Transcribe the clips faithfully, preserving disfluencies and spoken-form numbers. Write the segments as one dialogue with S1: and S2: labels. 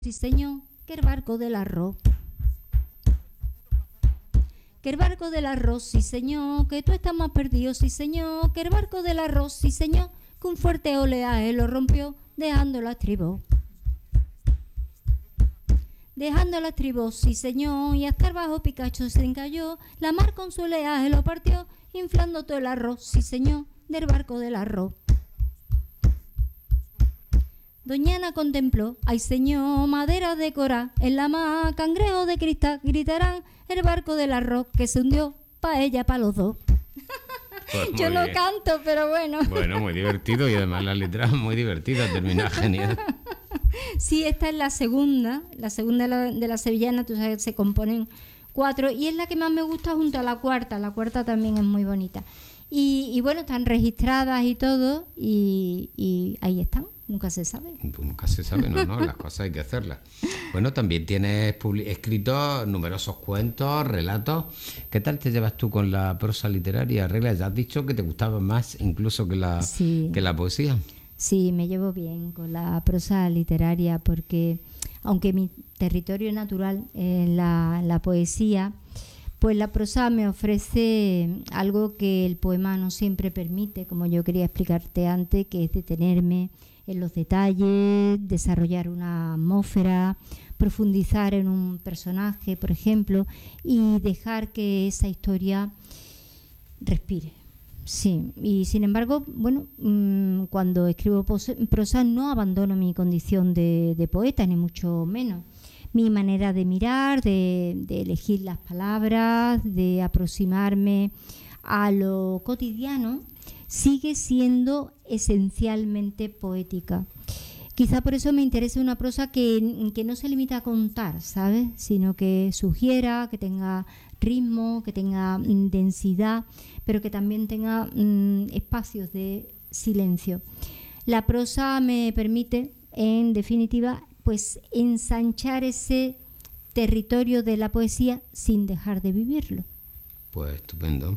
S1: Sí, señor, que el barco del arroz. Que el barco del arroz, sí, señor, que tú estás más perdido, sí, señor. Que el barco del arroz, sí, señor, que un fuerte oleaje lo rompió, dejando la estribó. Dejando la estribó, sí, señor, y hasta el bajo Picacho se encalló. La mar con su oleaje lo partió, inflando todo el arroz, sí, señor, del barco del arroz. Doña Ana contempló, ay señor, madera de cora, en la mar, cangrejo de cristal, gritarán el barco del arroz que se hundió, pa' ella, pa' los dos.
S2: Pues
S1: Yo no
S2: bien.
S1: canto, pero bueno.
S2: Bueno, muy divertido y además las letras muy divertidas, termina genial.
S1: Sí, esta es la segunda, la segunda de la, de la sevillana, tú sabes, se componen cuatro y es la que más me gusta junto a la cuarta, la cuarta también es muy bonita. Y, y bueno, están registradas y todo y, y ahí están. Nunca se sabe.
S2: Pues nunca se sabe, no, no, las cosas hay que hacerlas. Bueno, también tienes publi- escrito numerosos cuentos, relatos. ¿Qué tal te llevas tú con la prosa literaria, Regla? Ya has dicho que te gustaba más incluso que la,
S1: Sí.
S2: que la poesía.
S1: Sí, me llevo bien con la prosa literaria porque aunque mi territorio natural es la, la poesía, pues la prosa me ofrece algo que el poema no siempre permite, como yo quería explicarte antes, que es detenerme en los detalles, desarrollar una atmósfera, profundizar en un personaje, por ejemplo, y dejar que esa historia respire. Sí, y sin embargo, bueno, mmm, cuando escribo pos- prosa no abandono mi condición de, de poeta, ni mucho menos. Mi manera de mirar, de, de elegir las palabras, de aproximarme a lo cotidiano, sigue siendo esencialmente poética. Quizá por eso me interesa una prosa que, que no se limita a contar, ¿sabes? Sino que sugiera, que tenga ritmo, que tenga mm, densidad, pero que también tenga mm, espacios de silencio. La prosa me permite, en definitiva, pues ensanchar ese territorio de la poesía sin dejar de vivirlo.
S2: Pues estupendo.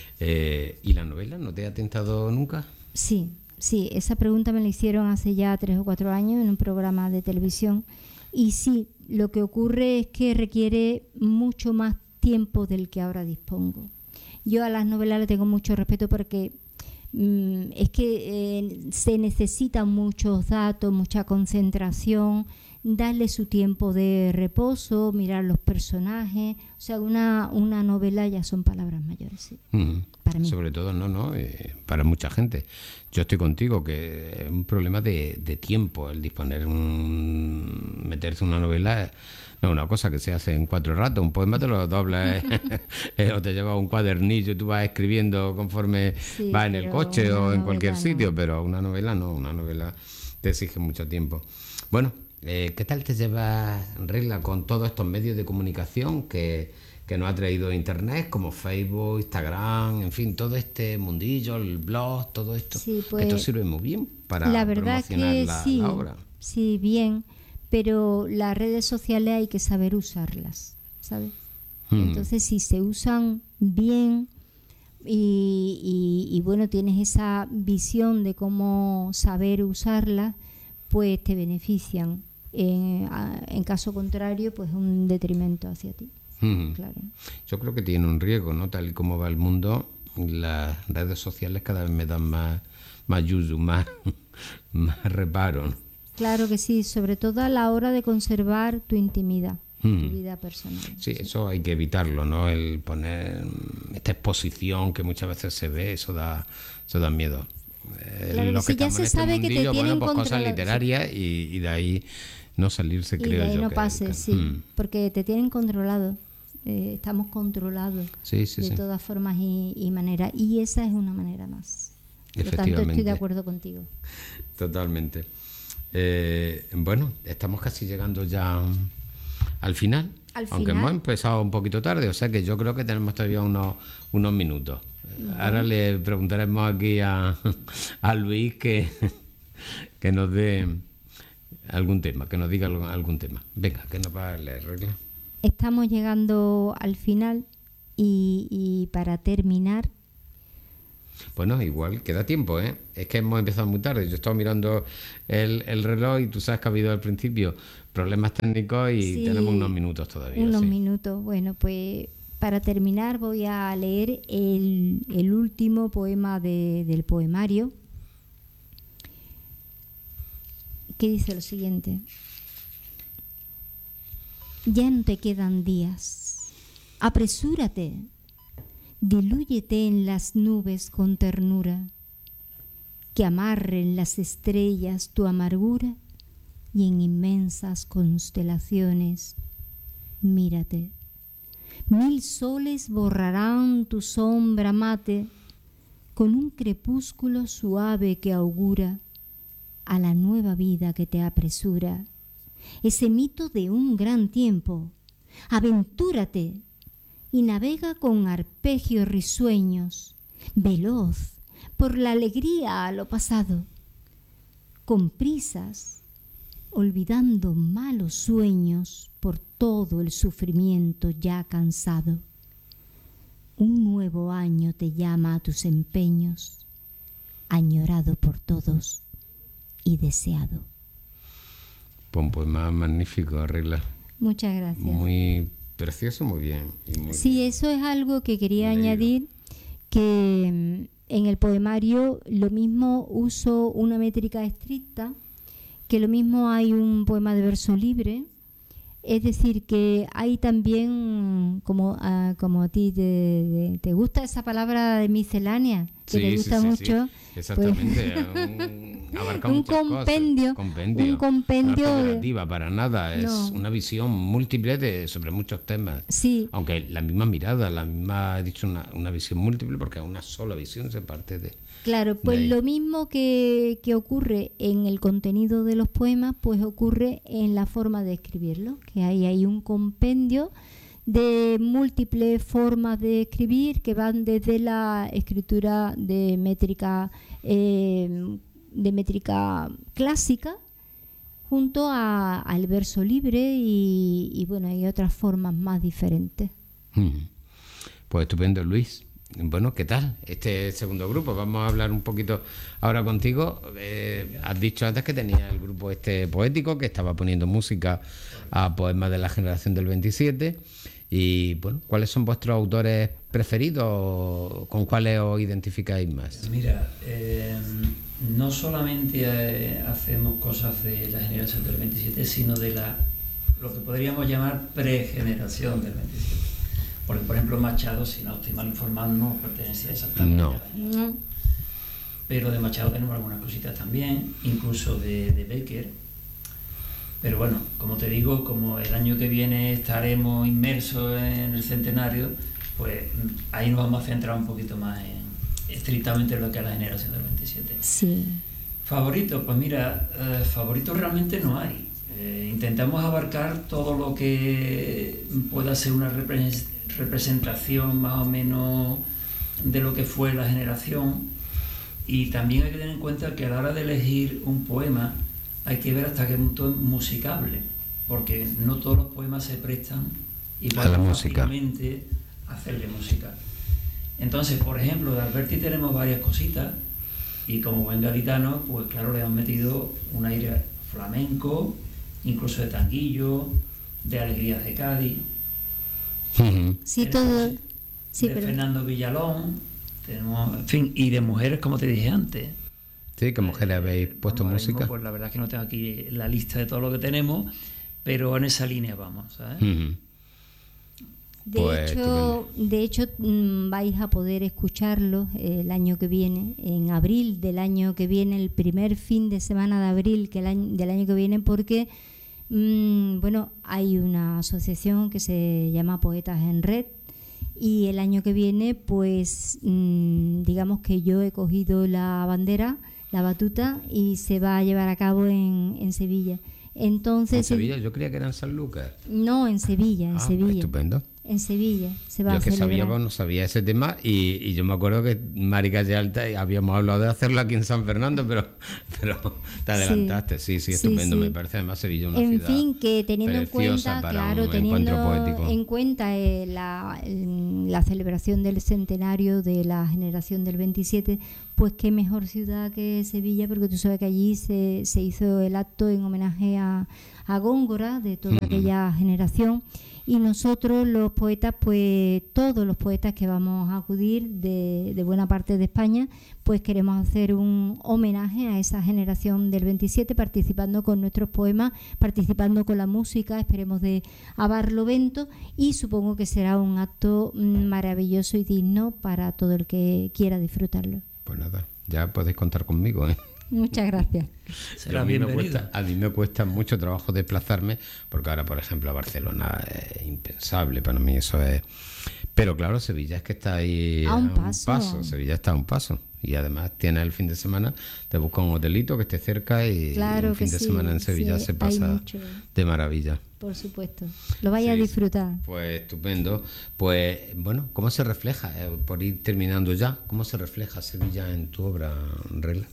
S2: Eh, ¿Y la novela no te ha tentado nunca?
S1: Sí, sí, esa pregunta me la hicieron hace ya tres o cuatro años en un programa de televisión y sí, lo que ocurre es que requiere mucho más tiempo del que ahora dispongo. Yo a las novelas le tengo mucho respeto porque mmm, es que eh, se necesitan muchos datos, mucha concentración, darle su tiempo de reposo, mirar los personajes. O sea, una, una novela ya son palabras mayores, sí.
S2: Uh-huh.
S1: Para mí.
S2: Sobre todo, no, no, eh, para mucha gente. Yo estoy contigo, que es un problema de, de tiempo, el disponer un... meterse en una novela no es una cosa que se hace en cuatro ratos. Un poema te lo doblas eh, o te llevas un cuadernillo y tú vas escribiendo conforme
S1: Sí,
S2: vas en el
S1: pero
S2: coche
S1: una
S2: o en cualquier
S1: novela
S2: sitio,
S1: no.
S2: pero una novela no, una novela te exige mucho tiempo. Bueno, eh, ¿qué tal te llevas, Regla, con todos estos medios de comunicación que, que nos ha traído Internet, como Facebook, Instagram, en fin, todo este mundillo, el blog, todo esto?
S1: Sí,
S2: Que
S1: pues,
S2: esto sirve muy bien para
S1: la verdad
S2: promocionar
S1: que
S2: la,
S1: sí,
S2: la obra.
S1: sí, bien, pero las redes sociales hay que saber usarlas, ¿sabes?
S2: Hmm.
S1: Entonces, si se usan bien y, y, y bueno, tienes esa visión de cómo saber usarlas, pues te benefician. En, a- en caso contrario, pues es un detrimento hacia ti.
S2: Hmm.
S1: Claro.
S2: Yo creo que tiene un riesgo, ¿no? Tal y como va el mundo, las redes sociales cada vez me dan más, más yuyu, más, más reparo, ¿no?
S1: Claro que sí, sobre todo a la hora de conservar tu intimidad,
S2: Hmm.
S1: tu vida personal.
S2: Sí, eso hay que evitarlo, ¿no? El poner esta exposición que muchas veces se ve, eso da, eso da miedo. Eh,
S1: Claro
S2: los
S1: que sí, ya
S2: estamos
S1: se
S2: en este
S1: sabe que te
S2: mundillo,
S1: tienen
S2: bueno, pues cosas
S1: controlado,
S2: literarias y, y de ahí no salirse,
S1: Y
S2: creo
S1: de ahí
S2: yo.
S1: no
S2: que-
S1: pases,
S2: que-
S1: sí,
S2: Hmm.
S1: porque te tienen controlado, eh, estamos controlados
S2: Sí, sí,
S1: de
S2: sí.
S1: todas formas y, y maneras, y esa es una manera más. Por lo tanto, estoy
S2: Efectivamente.
S1: de acuerdo contigo.
S2: Totalmente. Eh, bueno, estamos casi llegando ya al final,
S1: Al
S2: aunque
S1: final.
S2: hemos empezado un poquito tarde, o sea que yo creo que tenemos todavía unos, unos minutos. Eh, Ahora le preguntaremos aquí a, a Luis que, que nos dé algún tema, que nos diga algún, algún tema. Venga, que nos va a leer, Regla.
S1: Estamos llegando al final y, y para terminar,
S2: Bueno, igual queda tiempo, ¿eh? Es que hemos empezado muy tarde. Yo estaba mirando el, el reloj y tú sabes que ha habido al principio problemas técnicos y
S1: Sí,
S2: tenemos unos minutos todavía.
S1: Unos
S2: sí.
S1: minutos. Bueno, pues para terminar voy a leer el, el último poema de- del poemario, que dice lo siguiente. Ya no te quedan días. Apresúrate. Dilúyete en las nubes con ternura, que amarren las estrellas tu amargura y en inmensas constelaciones mírate. Mil soles borrarán tu sombra mate con un crepúsculo suave que augura a la nueva vida que te apresura. Ese mito de un gran tiempo. Aventúrate y navega con arpegios risueños, veloz por la alegría a lo pasado, con prisas, olvidando malos sueños por todo el sufrimiento ya cansado. Un nuevo año te llama a tus empeños, añorado por todos y deseado.
S2: Pues un poema magnífico, Arregla.
S1: Muchas gracias.
S2: Muy precioso, muy bien. y muy
S1: Sí,
S2: bien.
S1: eso es algo que quería
S2: Leído.
S1: añadir, que mm, en el poemario lo mismo uso una métrica estricta, que lo mismo hay un poema de verso libre, es decir, que hay también, como, ah, como a ti te, te- te gusta esa palabra de miscelánea, que
S2: Sí,
S1: te
S2: sí,
S1: gusta
S2: sí, sí.
S1: mucho,
S2: Exactamente. un, abarca
S1: un
S2: muchas cosas.
S1: compendio,
S2: compendio.
S1: un compendio
S2: No es
S1: de-
S2: peyorativa para nada, es
S1: No.
S2: una visión múltiple de, sobre muchos temas.
S1: sí,
S2: Aunque la misma mirada, la misma, he dicho, una, una visión múltiple, porque a una sola visión se parte de...
S1: claro, pues
S2: de ahí.
S1: lo mismo que, que ocurre en el contenido de los poemas, pues ocurre en la forma de escribirlo, que hay, hay un compendio de múltiples formas de escribir que van desde la escritura de métrica eh, de métrica clásica junto a- al verso libre y, y bueno, hay otras formas más diferentes.
S2: Mm. Pues estupendo, Luis. Bueno, ¿qué tal este segundo grupo? Vamos a hablar un poquito ahora contigo. Eh, has dicho antes que tenía el grupo este poético que estaba poniendo música a poemas de la generación del veintisiete. Y bueno, ¿cuáles son vuestros autores preferidos? ¿Con cuáles os identificáis más?
S3: Mira, eh, no solamente eh, hacemos cosas de la generación del veintisiete, sino de la lo que podríamos llamar pregeneración del veintisiete. Porque, por ejemplo, Machado, si no estoy mal informado, no pertenecía exactamente
S2: No.
S3: a la generación. Pero de Machado tenemos algunas cositas también, incluso de, de Becker. Pero bueno, como te digo, como el año que viene estaremos inmersos en el centenario, pues ahí nos vamos a centrar un poquito más en estrictamente en lo que es la generación del veintisiete.
S1: Sí.
S3: Favoritos, pues mira, eh, favoritos realmente no hay. Eh, intentamos abarcar todo lo que pueda ser una repre- representación más o menos de lo que fue la generación, y también hay que tener en cuenta que a la hora de elegir un poema hay que ver hasta qué punto es musicable, porque no todos los poemas se prestan igual
S2: A la
S3: de
S2: música.
S3: fácilmente a hacerle música. Entonces, por ejemplo, de Alberti tenemos varias cositas, y como buen gaditano, pues claro, le hemos metido un aire flamenco, incluso de tanguillo, de alegrías de Cádiz.
S2: Ujú.
S1: Sí,
S3: Tenemos
S1: todo. Sí,
S3: de
S1: pero
S3: Fernando Villalón, tenemos, en fin, y de mujeres, como te dije antes.
S2: Sí, ¿qué mujeres habéis puesto
S3: Vamos, ahora mismo,
S2: música?
S3: pues la verdad es que no tengo aquí la lista de todo lo que tenemos, pero en esa línea vamos, ¿sabes?
S2: Ujú.
S1: De
S2: Pues,
S1: hecho, de hecho mm, vais a poder escucharlo eh, el año que viene, en abril del año que viene, el primer fin de semana de abril que el año, del año que viene, porque mm, bueno, hay una asociación que se llama Poetas en Red, y el año que viene, pues mm, digamos que yo he cogido la bandera, la batuta, y se va a llevar a cabo en, en Sevilla. Entonces,
S2: ¿En Sevilla? Yo creía que era en San Lucas.
S1: no, en Sevilla, en
S2: Ah,
S1: Sevilla.
S2: estupendo.
S1: En Sevilla se va
S2: yo
S1: a
S2: que
S1: celebrar.
S2: sabía, no sabía ese tema y, y yo me acuerdo que Mari Calle Alta habíamos hablado de hacerlo aquí en San Fernando, pero, pero te adelantaste. Sí, sí,
S1: sí,
S2: estupendo.
S1: sí.
S2: Me parece además Sevilla una
S1: en
S2: ciudad
S1: fin, que teniendo en
S2: preciosa
S1: cuenta,
S2: para
S1: claro,
S2: un
S1: teniendo
S2: encuentro poético.
S1: en cuenta eh, la, la celebración del centenario de la generación del veintisiete, pues qué mejor ciudad que Sevilla, porque tú sabes que allí se, se hizo el acto en homenaje a, a Góngora, de toda
S2: Mm.
S1: aquella generación. Y nosotros los poetas, pues todos los poetas que vamos a acudir de, de buena parte de España, pues queremos hacer un homenaje a esa generación del veintisiete, participando con nuestros poemas, participando con la música, esperemos de a Barlovento, y supongo que será un acto maravilloso y digno para todo el que quiera disfrutarlo.
S2: Pues nada, ya podéis contar conmigo, ¿eh?
S1: Muchas gracias.
S3: Será
S2: a, mí me
S3: bienvenido.
S2: cuesta, a mí me cuesta mucho trabajo desplazarme, porque ahora, por ejemplo, a Barcelona es impensable, para mí eso es... Pero claro, Sevilla es que está ahí
S1: a un paso.
S2: Sevilla está a un paso. Y además tienes el fin de semana, te buscas un hotelito que esté cerca y
S1: Claro
S2: un fin
S1: que
S2: de
S1: sí,
S2: semana en Sevilla
S1: sí,
S2: se
S1: hay
S2: pasa
S1: mucho.
S2: de maravilla.
S1: Por supuesto. Lo vaya
S2: Sí,
S1: a disfrutar.
S2: Pues estupendo. Pues bueno, ¿cómo se refleja, eh, por ir terminando ya, cómo se refleja Sevilla en tu obra, Rela?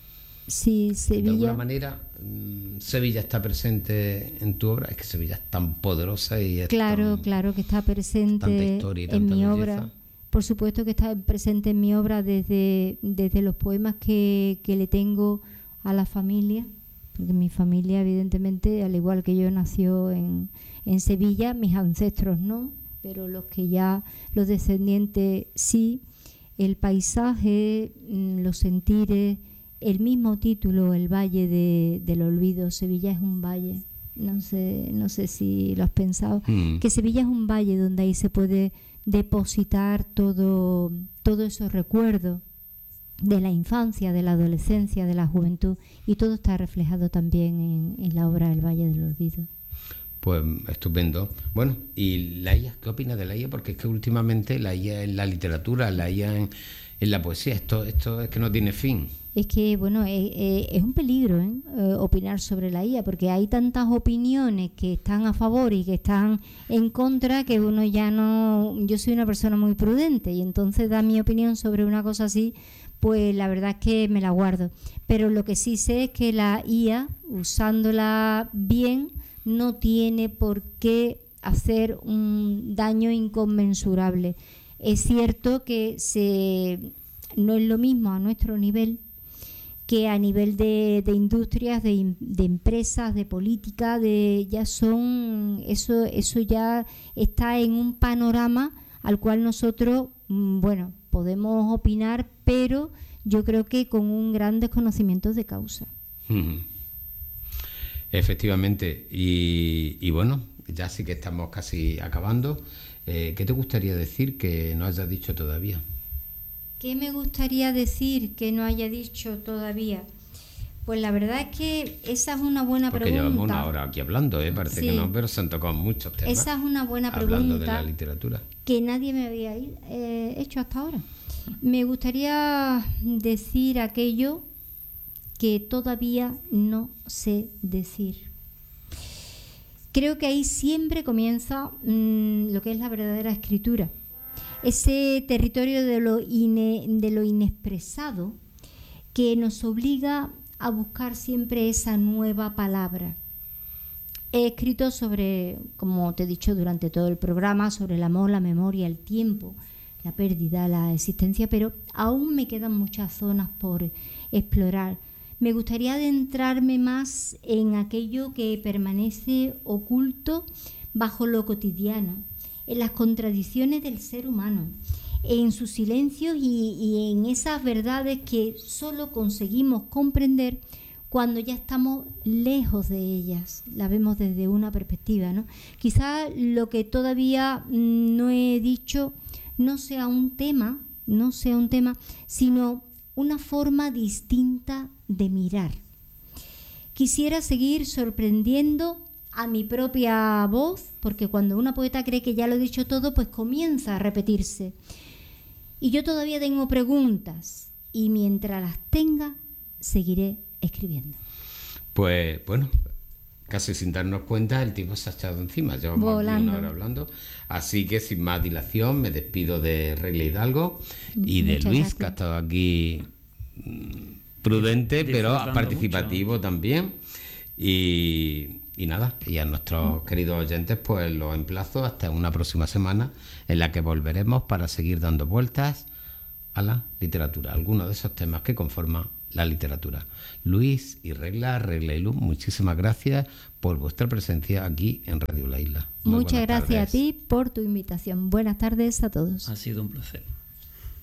S1: Sí, Sevilla.
S2: De alguna manera, mmm, Sevilla está presente en tu obra. Es que Sevilla es tan poderosa y es
S1: Claro,
S2: tan,
S1: claro que está presente
S2: tanta historia y
S1: en
S2: tanta
S1: mi
S2: belleza.
S1: obra. Por supuesto que está presente en mi obra desde, desde los poemas que, que le tengo a la familia, porque mi familia, evidentemente, al igual que yo, nació en, en Sevilla, mis ancestros no, pero los que ya, los descendientes sí, el paisaje, los sentires, el mismo título, el Valle de, del Olvido. Sevilla es un valle, no sé, no sé si lo has pensado,
S2: Mm.
S1: que Sevilla es un valle donde ahí se puede depositar todo, todos esos recuerdos de la infancia, de la adolescencia, de la juventud, y todo está reflejado también en, en la obra El Valle del Olvido.
S2: Pues estupendo. Bueno, ¿y la I A? ¿Qué opinas de la I A? Porque es que últimamente la I A en la literatura, la I A en, en la poesía, esto, esto es que no tiene fin.
S1: Es que, bueno, es, es, es un peligro ¿eh? Eh, opinar sobre la I A, porque hay tantas opiniones que están a favor y que están en contra, que uno ya no... Yo soy una persona muy prudente y entonces dar mi opinión sobre una cosa así, pues la verdad es que me la guardo. Pero lo que sí sé es que la I A, usándola bien, no tiene por qué hacer un daño inconmensurable. Es cierto que se, no es lo mismo a nuestro nivel que a nivel de, de industrias, de, de empresas, de política, de ya son eso eso ya está en un panorama al cual nosotros, bueno, podemos opinar, pero yo creo que con un gran desconocimiento de causa.
S2: Uh-huh. Efectivamente, y, y bueno, ya sí que estamos casi acabando. Eh, ¿Qué te gustaría decir que no hayas dicho todavía?
S1: ¿Qué me gustaría decir que no haya dicho todavía? Pues la verdad es que esa es una buena
S2: Porque
S1: pregunta.
S2: llevamos una hora aquí hablando, ¿eh? Parece
S1: Sí.
S2: que no, pero se han tocado muchos temas.
S1: Esa es una buena pregunta.
S2: Hablando de la literatura.
S1: Que nadie me había eh, hecho hasta ahora. Me gustaría decir aquello que todavía no sé decir. Creo que ahí siempre comienza mmm, lo que es la verdadera escritura. Ese territorio de lo, ine, de lo inexpresado que nos obliga a buscar siempre esa nueva palabra. He escrito sobre, como te he dicho durante todo el programa, sobre el amor, la memoria, el tiempo, la pérdida, la existencia, pero aún me quedan muchas zonas por explorar. Me gustaría adentrarme más en aquello que permanece oculto bajo lo cotidiano, en las contradicciones del ser humano, en sus silencios y, y en esas verdades que solo conseguimos comprender cuando ya estamos lejos de ellas, la vemos desde una perspectiva, ¿no? Quizá lo que todavía no he dicho no sea un tema, no sea un tema, sino una forma distinta de mirar. Quisiera seguir sorprendiendo a mi propia voz, porque cuando una poeta cree que ya lo he dicho todo, pues comienza a repetirse. Y yo todavía tengo preguntas, y mientras las tenga, seguiré escribiendo.
S2: Pues bueno, casi sin darnos cuenta, el tiempo se ha echado encima. Llevamos
S1: Volando.
S2: una hora hablando. Así que sin más dilación, me despido de Regla Hidalgo y de
S1: Muchas
S2: Luis,
S1: gracias.
S2: que ha estado aquí mm, prudente, pero
S3: Disfrutando
S2: participativo
S3: mucho.
S2: también. Y, y nada, y a nuestros queridos oyentes, pues los emplazo hasta una próxima semana en la que volveremos para seguir dando vueltas a la literatura, algunos de esos temas que conforman la literatura. Luis y Regla, Regla y Luz, muchísimas gracias por vuestra presencia aquí en Radio La Isla. Muy
S1: Muchas
S2: buenas
S1: gracias
S2: tardes.
S1: a ti por tu invitación. Buenas tardes a todos.
S3: Ha sido un placer.